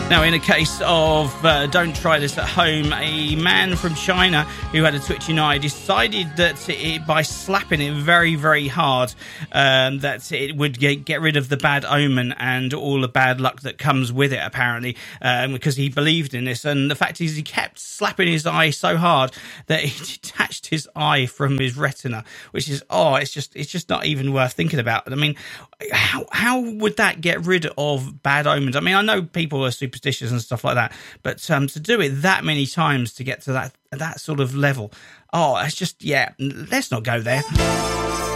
Now, in a case of don't try this at home, a man from China who had a twitching eye decided that by slapping it very, very hard, that it would get rid of the bad omen and all the bad luck that comes with it, apparently, because he believed in this. And the fact is, he kept slapping his eye so hard that he detached his eye from his retina, which is, it's just not even worth thinking about. I mean, how would that get rid of bad omens? I mean, I know people are superstitious and stuff like that, but to do it that many times to get to that sort of level, it's just, let's not go there.